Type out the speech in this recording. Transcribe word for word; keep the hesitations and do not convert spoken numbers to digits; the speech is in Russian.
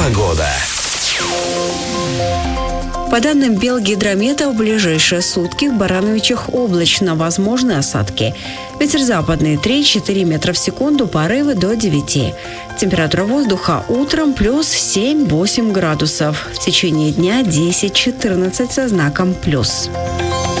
Погода. По данным Белгидромета, в ближайшие сутки в Барановичах облачно, возможны осадки. Ветер западный три-четыре метра в секунду, порывы до девяти. Температура воздуха утром плюс семь-восемь градусов. В течение дня десять-четырнадцать со знаком плюс.